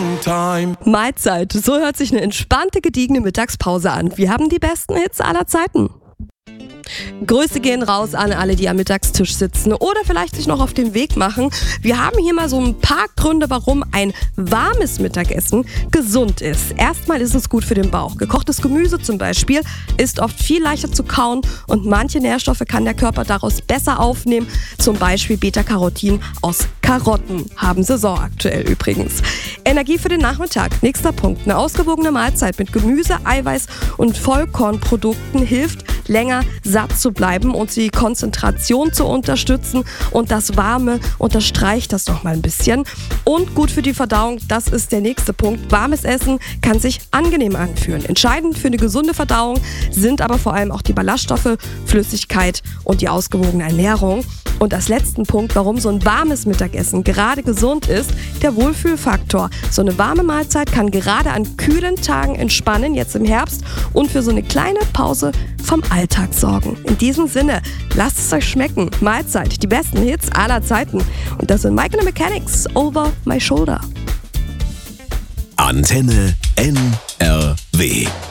long time. Mahlzeit, so hört sich eine entspannte, gediegene Mittagspause an. Wir haben die besten Hits aller Zeiten. Grüße gehen raus an alle, die am Mittagstisch sitzen oder vielleicht sich noch auf den Weg machen. Wir haben hier mal so ein paar Gründe, warum ein warmes Mittagessen gesund ist. Erstmal ist es gut für den Bauch. Gekochtes Gemüse zum Beispiel ist oft viel leichter zu kauen und manche Nährstoffe kann der Körper daraus besser aufnehmen. Zum Beispiel Beta-Carotin aus Karotten. Haben Saison aktuell übrigens. Energie für den Nachmittag. Nächster Punkt. Eine ausgewogene Mahlzeit mit Gemüse, Eiweiß und Vollkornprodukten hilft, länger satt zu bleiben und die Konzentration zu unterstützen. Und das Warme unterstreicht das noch mal ein bisschen. Und gut für die Verdauung, das ist der nächste Punkt. Warmes Essen kann sich angenehm anfühlen. Entscheidend für eine gesunde Verdauung sind aber vor allem auch die Ballaststoffe, Flüssigkeit und die ausgewogene Ernährung. Und als letzten Punkt, warum so ein warmes Mittagessen gerade gesund ist, der Wohlfühlfaktor. So eine warme Mahlzeit kann gerade an kühlen Tagen entspannen, jetzt im Herbst, und für so eine kleine Pause vom Alltag sorgen. In diesem Sinne, lasst es euch schmecken. Mahlzeit, die besten Hits aller Zeiten. Und das sind Mike and the Mechanics, Over My Shoulder. Antenne NRW.